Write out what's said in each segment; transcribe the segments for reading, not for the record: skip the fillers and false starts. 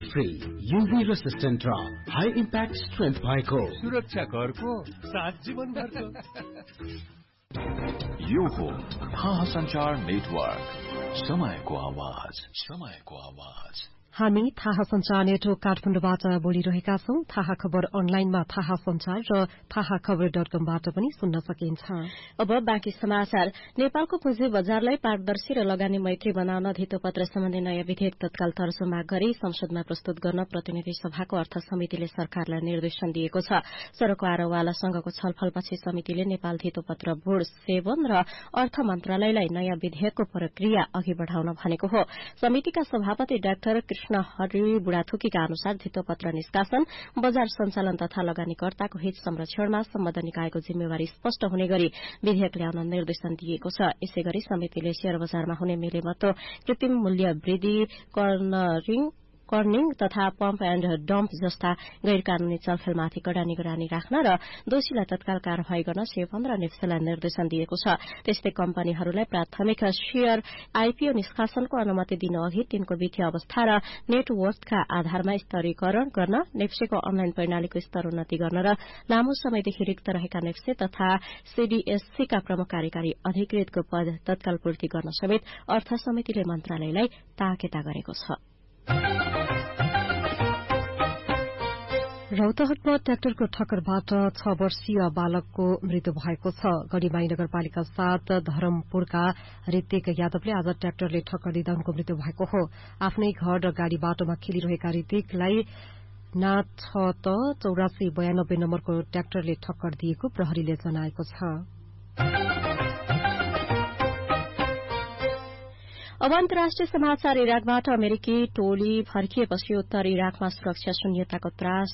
Free यूभी resistant र high impact strength भएको सुरक्षा करको साथ जीवन भरको। यो हो थाहा संचार नेटवर्क, समयको आवाज, समयको आवाज। हामी थाहा संचार नेटवर्क काठमाडौँबाट बोलिरहेका छौं। थाहा खबर अनलाइनमा थाहा संचार र थाहाखबर.com-बाट पनि सुन्न सकिन्छ। अब बाँकी समाचार। नेपालको पुँजी बजारलाई पारदर्शी र लगानी मैत्री बनाउन धितोपत्र सम्बन्धी नयाँ विधेयक तत्काल तर्जुमा गरी संसदमा प्रस्तुत गर्न प्रतिनिधि सभाको अर्थ समितिले सरकारलाई निर्देशन दिएको छ। सरकारवाला संघको छलफलपछि समितिले नेपाल धितोपत्र बोर्ड 7 र अर्थ मन्त्रालयलाई नयाँ विधेयकको प्रक्रिया अघि बढ़ाउन भनेको हो। समितिका सभापति डाक्टर कृष्ण हरि बुढाथोकीका अनुसार धितोपत्र निष्कासन, बजार सञ्चालन तथा लगानीकर्ताको हित संरक्षणमा सम्बद्ध निकायको जिम्मेवारी स्पष्ट हुने गरी विधेयक ल्याउन निर्देशन दिएको छ। यसैगरी समितिले शेयर बजारमा हुने मिलेमतो, कृत्रिम मूल्य वृद्धि, कर्निङ तथा पम्प एण्ड डम्प जस्ता गैर कानूनी चलखेलमाथि कड़ा निगरानी राख्न र दोषीलाई तत्काल कार्यवाही गर्न 7 र नेप्सेलाई निर्देशन दिएको छ। त्यस्तै कम्पनीहरूलाई प्राथमिक शेयर आईपीओ निष्कासनको अनुमति दिन अघि तिनको वित्तीय अवस्था र नेटवर्थका आधारमा स्तरीकरण गर्न, नेप्सेको अनलाइन प्रणालीको स्तर उन्नति गर्न र लामो समयदेखि रिक्त रहेका नेप्से तथा सीडीएससीका प्रमुख कार्यकारी अधिकृतको पद तत्काल पूर्ति गर्न समेत अर्थ समितिले मन्त्रालयलाई ताकेता गरेको छ। रौतहटमा ट्र्याक्टरको ठक्करबाट 6 वर्षीय बालकको मृत्यु भएको छ। गढीमाई नगरपालिका 7 धरमपुरका ऋतिक यादवले आज ट्र्याक्टरले ठक्कर दिँदा उनको मृत्यु भएको हो। आफ्नै घर र गाड़ी बाटोमा खेलिरहेका ऋतिकलाई ना 6 त 8492 नम्बरको ट्र्याक्टरले ठक्कर दिएको प्रहरीले जनाएको छ। अब अन्तर्राष्ट्रिय समाचार। इराकबाट अमेरिकी टोली फर्किएपछि उत्तर इराकमा सुरक्षा शून्यताको त्रास।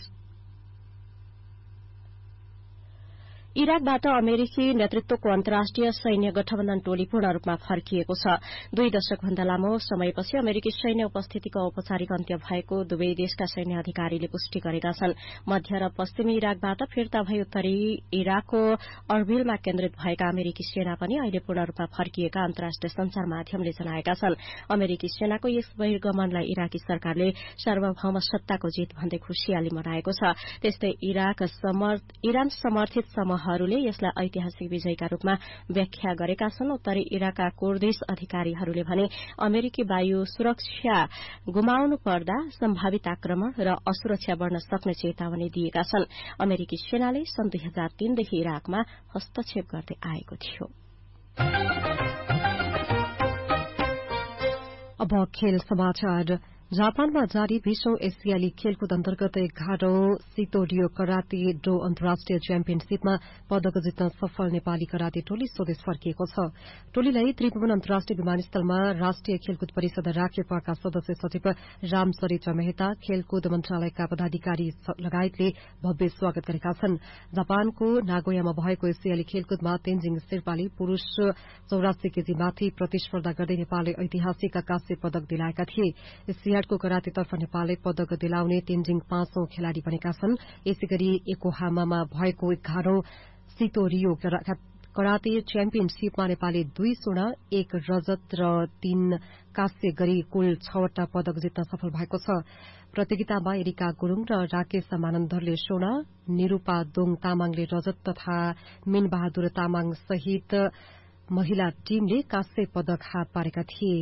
इराकबाट अमेरिकी नेतृत्वको अन्तर्राष्ट्रिय सैन्य गठबन्धन टोली पूर्ण रूपमा फर्किएको छ। 2 दशकभन्दा लामो समयपछि अमेरिकी सैन्य उपस्थितिको औपचारिक अन्त्य भएको दुवै देशका सैन्य अधिकारीले पुष्टि गरेका छन्। मध्य र पश्चिमी इराकबाट फिर्ता भई उत्तरी इराकको अर्बिलमा केन्द्रित भएका अमेरिकी सेना पनि अहिले पूर्ण रूपमा फर्किएका अन्तर्राष्ट्रिय संचार माध्यमले जनाएका छन्। अमेरिकी सेनाको यस बहिर्गमनलाई इराकी सरकारले सार्वभौम सत्ताको जीत भन्दै खुशियाली मनाएको छ। त्यस्तै इरान समर्थित समूहहरूले यसलाई ऐतिहासिक विजयका रूपमा व्याख्या गरेका छन्। उत्तरी इराकका कुर्दिश अधिकारीहरूले भने अमेरिकी वायु सुरक्षा गुमाउनु पर्दा सम्भावित आक्रमण र असुरक्षा बढ़न सक्ने चेतावनी दिएका छन्। अमेरिकी सेनाले सन् 2003 देखि इराकमा हस्तक्षेप गर्दै आएको थियो। अब खेल समाचार। जापानमा जारी 20औं एसियाली खेलकुद अन्तर्गत 11औं सितोरियो कराते डो अन्तर्राष्ट्रिय च्याम्पियनशीपमा पदक जित्न सफल नेपाली कराते टोली स्वदेश फर्किएको छ। टोलीलाई त्रिभुवन अन्तर्राष्ट्रिय विमानस्थलमा राष्ट्रिय खेलकुद परिषद राखेपाका सदस्य सचिव रामचरित्र मेहता, खेलकुद मन्त्रालयका पदाधिकारी लगायतले भव्य स्वागत गरेका छन्। जापानको नागोयामा भएको एसियाली खेलकुदमा तेन्जिङ शेर्पाले पुरूष 84 केजीमाथि प्रतिस्पर्धा गर्दै नेपालले ऐतिहासिक कांस्य पदक दिलाएका थिए। एसियाडको करातेतर्फ नेपालले पदक दिलाउने तेन्जिङ 5औं खेलाड़ी बनेका छन्। यसैगरी योकोहामामा भएको 11औं सितोरियो कराते च्याम्पियनशीपमा नेपालले 2 स्वर्ण, 1 रजत र 3 कांस्य गरी कुल 6 वटा पदक जित्न सफल भएको छ। प्रतियोगितामा एरिका गुरूङ र राकेश मानन्दरले स्वर्ण, निरूपा दोङ तामाङले रजत तथा मीन बहादुर तामाङ सहित महिला टीमले कांस्य पदक हात पारेका थिए।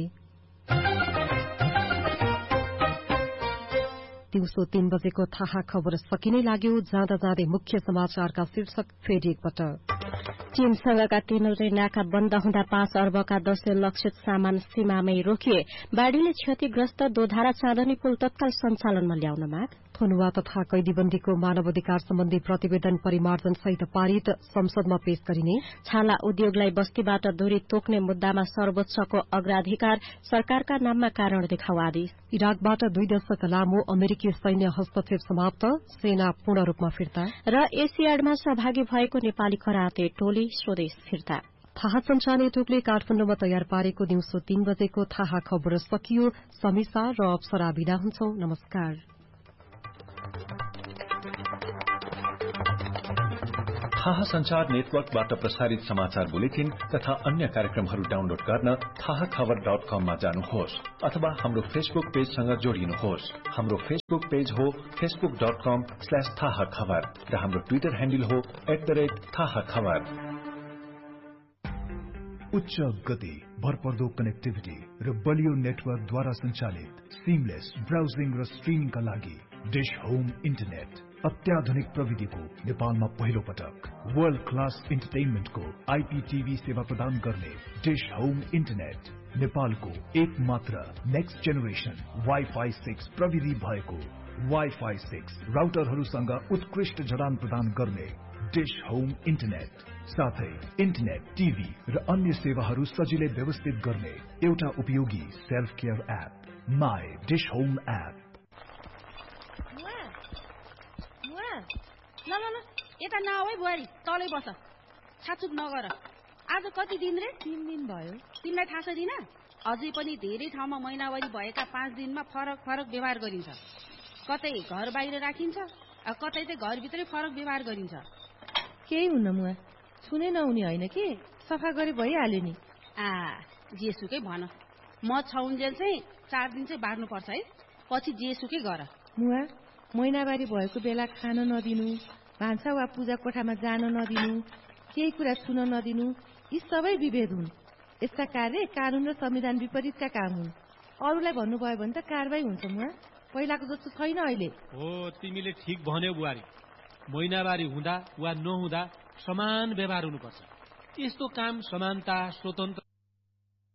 दिउँसो 3 बजेको थाहा खबर सकिनै लाग्यो। जाँदा जाँदै मुख्य समाचारका शीर्षक फेरि एकपटक। चीनसँगका 3 नाका बन्द हुँदा 5 अर्बका 10 लक्षित सामान सीमामै रोकिए। बाढ़ीले क्षतिग्रस्त दोधारा चाँदनी पुल तत्काल सञ्चालनमा ल्याउन माग। थनुवा तथा कैदीबन्दीको मानव अधिकार सम्बन्धी प्रतिवेदन परिमार्जन सहित पारित, संसदमा पेश गरिने। छाला उद्योगलाई बस्तीबाट दूरी तोक्ने मुद्दामा सर्वोच्चको अग्राधिकार, सरकारका नाममा कारण देखाउ आदेश। इराकबाट 2 दशक लामो अमेरिकी सैन्य हस्तक्षेप समाप्त, सेना पूर्ण रूपमा फिर्ता। र एसियाडमा सहभागी भएको नेपाली कराते टोली स्वदेश फिर्ता। थाहा संचार नेटवर्कले काठमाडौँमा तयार पारेको दिउँसो 3 बजेको थाहा खबर सकियो। समीसा र अप्सरा बिदा हुन्छौं। नमस्कार। थाहा संचार नेटवर्कबाट प्रसारित समाचार बुलेटिन तथा अन्य कार्यक्रमहरू डाउनलोड गर्न थाहाखबर.com मा जानुहोस् अथवा हाम्रो फेसबुक पेजसँग जोडिनुहोस्। हाम्रो फेसबुक पेज हो facebook.com/थाहाखबर र हाम्रो ट्विटर ह्यान्डल हो @थाहाखबर। उच्च गति, भरपर्दो कनेक्टिभिटी र बलियो नेटवर्कद्वारा सञ्चालित सिमलेस ब्राउजिङ र स्ट्रिमिङका लागि डिश होम इन्टरनेट। अत्याधुनिक प्रविधिको नेपालमा पहिलो पटक वर्ल्ड क्लास इन्टरटेनमेन्टको आइपीटीभी सेवा प्रदान गर्ने डिश होम इन्टरनेट नेपालको एक मात्र नेक्स्ट जेनेरेसन वाइफाई 6 प्रविधि भएको वाइफाई 6 राउटरहरूसँग उत्कृष्ट जडान प्रदान गर्ने डिश होम इन्टरनेट, साथै इन्टरनेट, टिभी र अन्य सेवाहरू सजिलै व्यवस्थित गर्ने एउटा उपयोगी self care app my dish home app. ल यता नआऊ है बुहारी, तलै बस, छाचुक नगर। आज कति दिन रे? 3 दिन भयो। तिमीलाई थाहा छैन? अझै पनि धेरै ठाउँमा महिनावारी भएका 5 दिनमा फरक फरक व्यवहार गरिन्छ। कतै घर बाहिर राखिन्छ, कतै चाहिँ घरभित्रै फरक व्यवहार गरिन्छ। केही हुन्न मुआ, छुनै नहुने होइन कि, सफा गरे भइहाल्यो नि। जेसुकै भन, म छाउन्जेल चाहिँ 4 दिन चाहिँ बार्नुपर्छ है, पछि जेसुकै गर। मुआ, महिनावारी भएको बेला खान नदिनु, भान्सा वा पूजा कोठामा जान नदिनु, केही कुरा छुन नदिनु, यी सबै विभेद हुन्। यस्ता कार्य कानून र संविधान विपरीतका काम हुन्। अरूलाई भन्नुभयो भने त कारवाही हुन्छ मुआ, पहिलाको जस्तो छैन अहिले। हो, तिमीले ठिक भन्यौ बुहारी। महिनावारी हुँदा वा नहुँदा समान व्यवहार हुनुपर्छ। यस्तो काम समानता, स्वतन्त्र